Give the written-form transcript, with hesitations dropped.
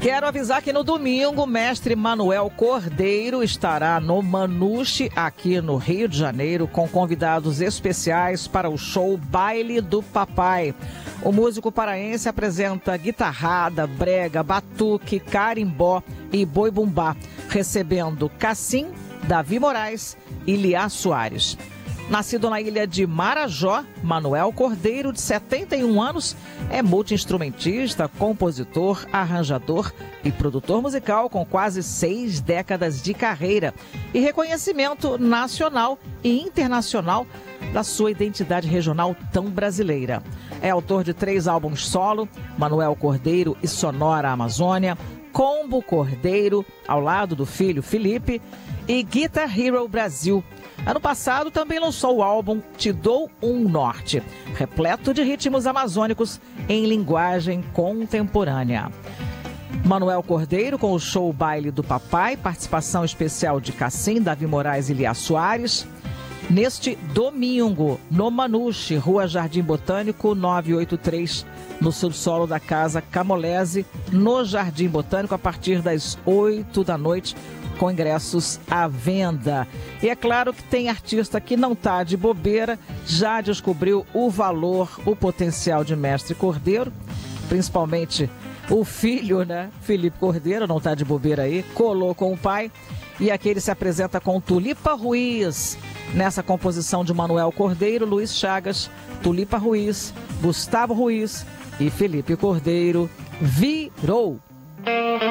Quero avisar que no domingo, o mestre Manuel Cordeiro estará no Manusci, aqui no Rio de Janeiro, com convidados especiais para o show Baile do Papai. O músico paraense apresenta guitarrada, brega, batuque, carimbó e boi bumbá, recebendo Cassim, Davi Moraes e Liá Soares. Nascido na ilha de Marajó, Manuel Cordeiro, de 71 anos, é multi-instrumentista, compositor, arranjador e produtor musical com quase 6 décadas de carreira e reconhecimento nacional e internacional da sua identidade regional tão brasileira. É autor de 3 álbuns solo, Manuel Cordeiro e Sonora Amazônia, Combo Cordeiro, ao lado do filho Felipe, e Guitar Hero Brasil. Ano passado também lançou o álbum Te Dou um Norte, repleto de ritmos amazônicos em linguagem contemporânea. Manuel Cordeiro com o show Baile do Papai, participação especial de Cassim, Davi Moraes e Liá Soares. Neste domingo, no Manusci, Rua Jardim Botânico 983, no subsolo da Casa Camolese, no Jardim Botânico, a partir das 8 da noite, com ingressos à venda. E é claro que tem artista que não está de bobeira, já descobriu o valor, o potencial de mestre Cordeiro, principalmente o filho, né? Felipe Cordeiro, não está de bobeira aí, colou com o pai. E aqui ele se apresenta com Tulipa Ruiz. Nessa composição de Manuel Cordeiro, Luiz Chagas, Tulipa Ruiz, Gustavo Ruiz e Felipe Cordeiro. Virou!